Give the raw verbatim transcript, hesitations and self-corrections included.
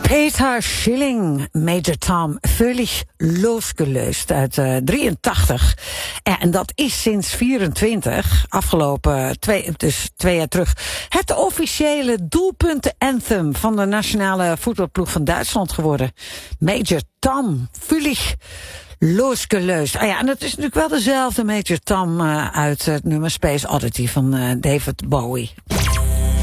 Peter Schilling, Major Tom, völlig losgelöst uit uh, drieëntachtig. Ja, en dat is sinds vierentwintig, afgelopen twee, dus twee jaar terug, het officiële doelpunten-anthem van de nationale voetbalploeg van Duitsland geworden. Major Tom, völlig losgelöst. Ah ja, en dat is natuurlijk wel dezelfde Major Tom uh, uit het nummer Space Oddity van uh, David Bowie.